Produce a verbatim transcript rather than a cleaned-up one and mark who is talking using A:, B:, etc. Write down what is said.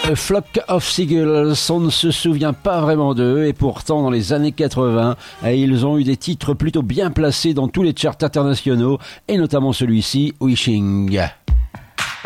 A: A Flock of Seagulls, on ne se souvient pas vraiment d'eux et pourtant dans les années quatre-vingts, ils ont eu des titres plutôt bien placés dans tous les charts internationaux et notamment celui-ci, Wishing.